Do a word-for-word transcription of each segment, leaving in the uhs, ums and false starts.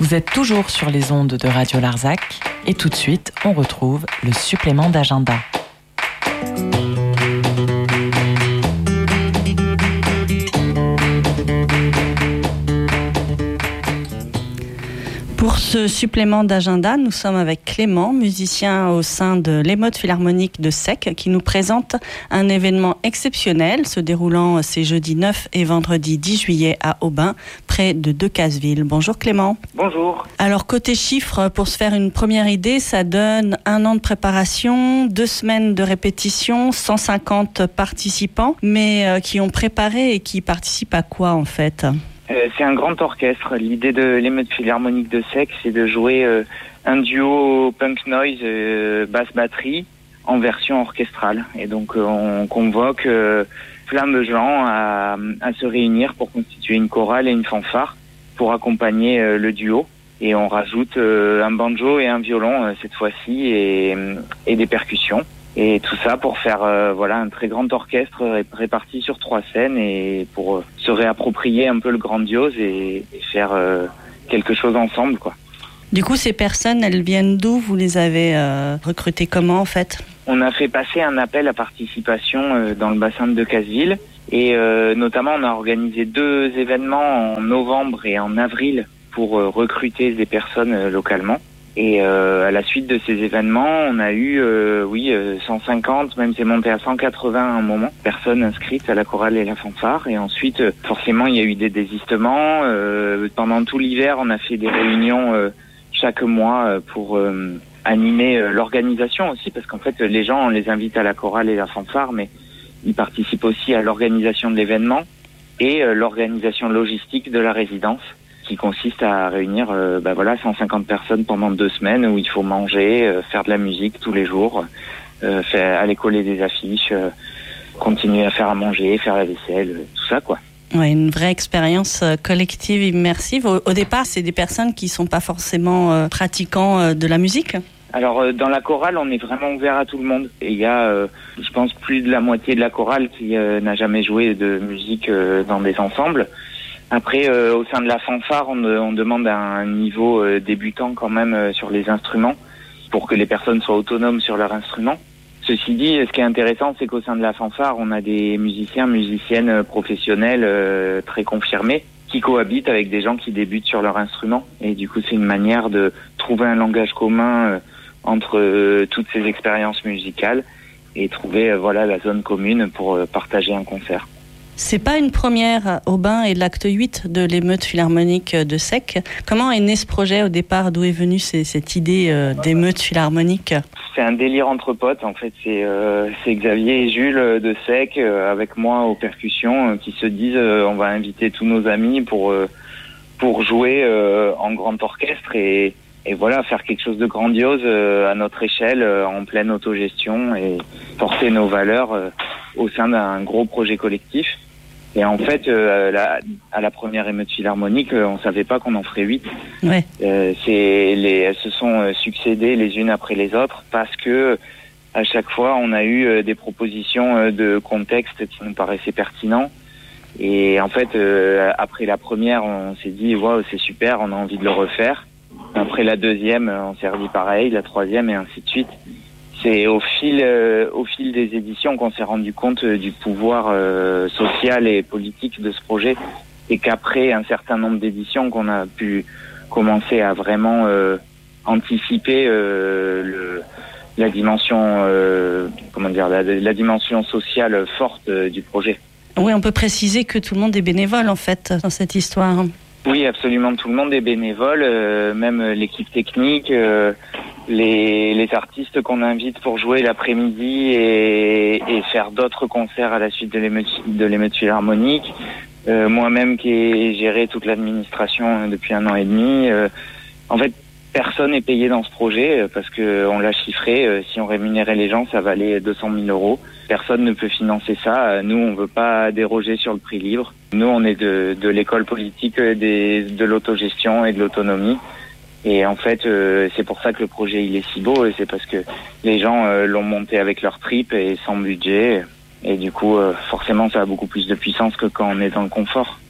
Vous êtes toujours sur les ondes de Radio Larzac et tout de suite, on retrouve le supplément d'agenda. Pour ce supplément d'agenda, nous sommes avec Clément, musicien au sein de l'Émeute Philharmonique de Sec, qui nous présente un événement exceptionnel se déroulant ces jeudis neuf et vendredi dix juillet à Aubin, près de Decazeville. Bonjour Clément. Bonjour. Alors côté chiffres, pour se faire une première idée, ça donne un an de préparation, deux semaines de répétition, cent cinquante participants, mais euh, qui ont préparé et qui participent à quoi en fait ? Euh, c'est un grand orchestre. L'idée de l'Émeute Philharmonique de Sec, c'est de jouer euh, un duo punk noise euh, basse-batterie en version orchestrale. Et donc euh, on convoque euh, plein de gens à, à se réunir pour constituer une chorale et une fanfare pour accompagner euh, le duo. Et on rajoute euh, un banjo et un violon euh, cette fois-ci et, et des percussions. Et tout ça pour faire euh, voilà un très grand orchestre ré- réparti sur trois scènes et pour euh, se réapproprier un peu le grandiose et, et faire euh, quelque chose ensemble, quoi. Du coup, ces personnes, elles viennent d'où ? Vous les avez euh, recrutées comment en fait ? On a fait passer un appel à participation euh, dans le bassin de Decazeville et euh, notamment on a organisé deux événements en novembre et en avril pour euh, recruter des personnes euh, localement. Et euh, à la suite de ces événements, on a eu, euh, oui, euh, cent cinquante, même c'est monté à cent quatre-vingts à un moment, personnes inscrites à la chorale et la fanfare. Et ensuite, euh, forcément, il y a eu des désistements. Euh, pendant tout l'hiver, on a fait des réunions euh, chaque mois euh, pour euh, animer euh, l'organisation aussi, parce qu'en fait, les gens, on les invite à la chorale et la fanfare, mais ils participent aussi à l'organisation de l'événement et euh, l'organisation logistique de la résidence, qui consiste à réunir euh, bah voilà cent cinquante personnes pendant deux semaines où il faut manger, euh, faire de la musique tous les jours, euh, faire, aller coller des affiches, euh, continuer à faire à manger, faire la vaisselle, euh, tout ça quoi. Ouais, une vraie expérience euh, collective immersive. Au, au départ, c'est des personnes qui sont pas forcément euh, pratiquants euh, de la musique. Alors euh, dans la chorale, on est vraiment ouvert à tout le monde. Et il y a, euh, je pense, plus de la moitié de la chorale qui euh, n'a jamais joué de musique euh, dans des ensembles. Après, euh, au sein de la fanfare, on, on demande un niveau euh, débutant quand même euh, sur les instruments pour que les personnes soient autonomes sur leurs instruments. Ceci dit, ce qui est intéressant, c'est qu'au sein de la fanfare, on a des musiciens, musiciennes professionnels euh, très confirmés qui cohabitent avec des gens qui débutent sur leur instrument. Et du coup, c'est une manière de trouver un langage commun euh, entre euh, toutes ces expériences musicales et trouver euh, voilà la zone commune pour euh, partager un concert. C'est pas une première. Aubin est l'acte huit de l'Émeute Philharmonique de Sec. Comment est né ce projet au départ ? D'où est venue ces, cette idée euh, d'émeute philharmonique ? C'est un délire entre potes. En fait, c'est, euh, c'est Xavier et Jules de Sec euh, avec moi aux percussions euh, qui se disent euh, on va inviter tous nos amis pour euh, pour jouer euh, en grand orchestre et et voilà faire quelque chose de grandiose euh, à notre échelle euh, en pleine autogestion et porter nos valeurs euh, au sein d'un gros projet collectif. Et en fait, euh, la, à la première émeute philharmonique, euh, on savait pas qu'on en ferait huit. Ouais. Euh, c'est les, elles se sont euh, succédées les unes après les autres parce que à chaque fois, on a eu euh, des propositions euh, de contexte qui nous paraissaient pertinents. Et en fait, euh, après la première, on s'est dit waouh, c'est super, on a envie de le refaire. Après la deuxième, on s'est redit pareil, la troisième et ainsi de suite. C'est au fil, euh, au fil des éditions qu'on s'est rendu compte euh, du pouvoir euh, social et politique de ce projet et qu'après un certain nombre d'éditions qu'on a pu commencer à vraiment euh, anticiper euh, le, la dimension, euh, comment dire, la, la dimension sociale forte euh, du projet. Oui, on peut préciser que tout le monde est bénévole en fait dans cette histoire. Oui, absolument, tout le monde est bénévole, euh, même l'équipe technique, euh, les, les artistes qu'on invite pour jouer l'après-midi et, et faire d'autres concerts à la suite de l'émeute, de l'émeute philharmonique. Euh, moi-même qui ai géré toute l'administration depuis un an et demi. Euh, en fait, personne n'est payé dans ce projet parce que on l'a chiffré. Euh, si on rémunérait les gens, ça valait deux cent mille euros. Personne ne peut financer ça. Nous, on veut pas déroger sur le prix libre. Nous, on est de, de l'école politique des, de l'autogestion et de l'autonomie. Et en fait, euh, c'est pour ça que le projet il est si beau. Et c'est parce que les gens euh, l'ont monté avec leur tripes et sans budget. Et du coup, euh, forcément, ça a beaucoup plus de puissance que quand on est dans le confort.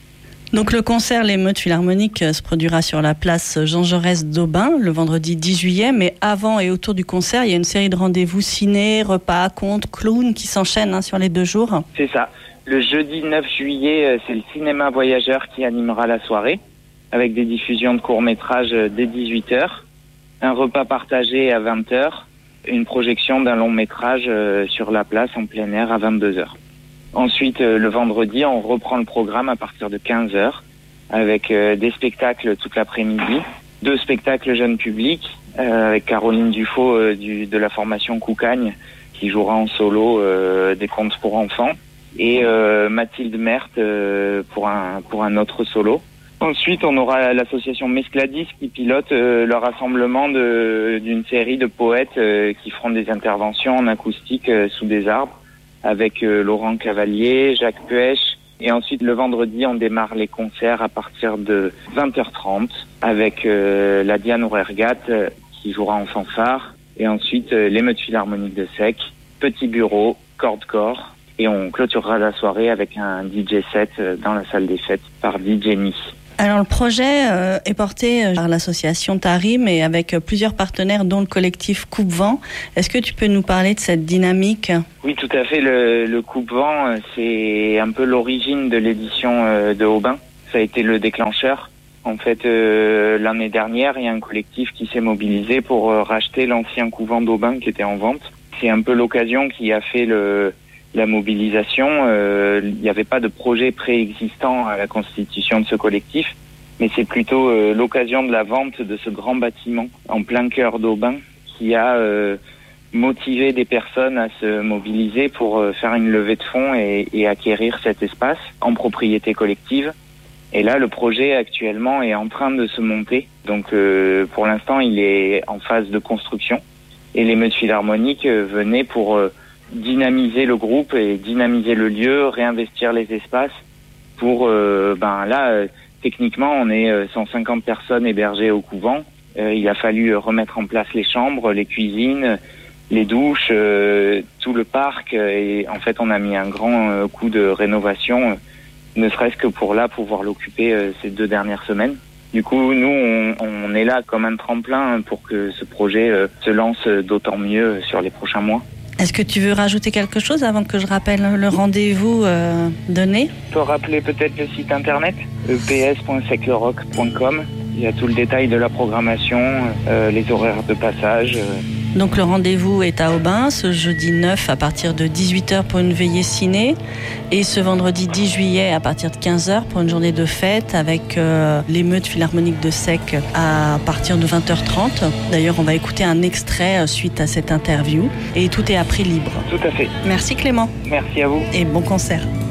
Donc le concert L'émeute philharmonique se produira sur la place Jean Jaurès d'Aubin le vendredi dix juillet, mais avant et autour du concert, il y a une série de rendez-vous ciné, repas, contes, clowns qui s'enchaînent hein, sur les deux jours. C'est ça. Le jeudi neuf juillet, c'est le cinéma voyageur qui animera la soirée, avec des diffusions de courts-métrages dès dix-huit heures, un repas partagé à vingt heures, une projection d'un long-métrage sur la place en plein air à vingt-deux heures. Ensuite, euh, le vendredi, on reprend le programme à partir de quinze heures avec euh, des spectacles toute l'après-midi, deux spectacles jeunes publics euh, avec Caroline Dufaux euh, du, de la formation Coucagne qui jouera en solo euh, des contes pour enfants et euh, Mathilde Merthe euh, pour un pour un autre solo. Ensuite, on aura l'association Mescladis qui pilote euh, le rassemblement de, d'une série de poètes euh, qui feront des interventions en acoustique euh, sous des arbres, avec euh, Laurent Cavalier, Jacques Puech. Et ensuite, le vendredi, on démarre les concerts à partir de vingt heures trente avec euh, la Diane Ourergat euh, qui jouera en fanfare. Et ensuite, euh, l'émeute philharmonique de Sec, Petit Bureau, Corde-Corps. Et on clôturera la soirée avec un D J set euh, dans la salle des fêtes par D J Ni. Alors le projet euh, est porté par l'association Tarim et avec plusieurs partenaires dont le collectif Coupe-Vent. Est-ce que tu peux nous parler de cette dynamique ? Oui, tout à fait. Le, le Coupe-Vent, c'est un peu l'origine de l'édition euh, de Aubin. Ça a été le déclencheur. En fait, euh, l'année dernière, il y a un collectif qui s'est mobilisé pour euh, racheter l'ancien couvent d'Aubin qui était en vente. C'est un peu l'occasion qui a fait le... la mobilisation. Euh, il n'y avait pas de projet préexistant à la constitution de ce collectif, mais c'est plutôt euh, l'occasion de la vente de ce grand bâtiment en plein cœur d'Aubin qui a euh, motivé des personnes à se mobiliser pour euh, faire une levée de fonds et, et acquérir cet espace en propriété collective. Et là, le projet actuellement est en train de se monter. Donc euh, pour l'instant, il est en phase de construction. Et l'émeute philharmonique euh, venait pour... Euh, dynamiser le groupe et dynamiser le lieu, réinvestir les espaces pour, euh, ben là, euh, techniquement, on est euh, cent cinquante personnes hébergées au couvent. Euh, il a fallu remettre en place les chambres, les cuisines, les douches, euh, tout le parc. Et en fait, on a mis un grand euh, coup de rénovation, euh, ne serait-ce que pour là, pouvoir l'occuper euh, ces deux dernières semaines. Du coup, nous, on, on est là comme un tremplin pour que ce projet euh, se lance d'autant mieux sur les prochains mois. Est-ce que tu veux rajouter quelque chose avant que je rappelle le rendez-vous euh, donné ? Je peux rappeler peut-être le site internet e p s point sec le rock point com. Il y a tout le détail de la programmation, euh, les horaires de passage. Euh. Donc le rendez-vous est à Aubin ce jeudi neuf à partir de dix-huit heures pour une veillée ciné et ce vendredi dix juillet à partir de quinze heures pour une journée de fête avec euh, l'émeute philharmonique de Sec à partir de vingt heures trente. D'ailleurs, on va écouter un extrait suite à cette interview et tout est à prix libre. Tout à fait. Merci Clément. Merci à vous. Et bon concert.